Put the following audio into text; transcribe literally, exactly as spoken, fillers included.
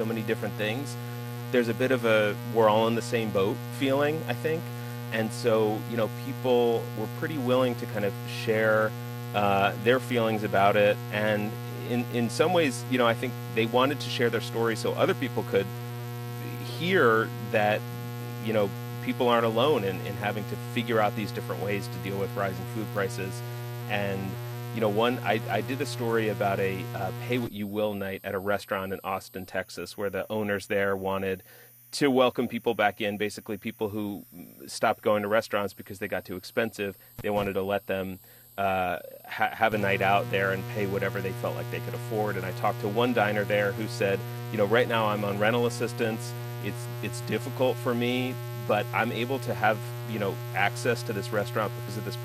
so many different things. There's a bit of a we're all in the same boat feeling, I think. And so, you know, people were pretty willing to kind of share uh, their feelings about it. And in, in some ways, you know, I think they wanted to share their story so other people could hear that, you know, people aren't alone in, in having to figure out these different ways to deal with rising food prices. And, you know, one, I, I did a story about a uh, pay what you will night at a restaurant in Austin, Texas, where the owners there wanted to welcome people back in, basically people who stopped going to restaurants because they got too expensive. They wanted to let them uh, ha- have a night out there and pay whatever they felt like they could afford. And I talked to one diner there who said, you know, right now I'm on rental assistance. It's it's difficult for me, but I'm able to have, you know, access to this restaurant because of this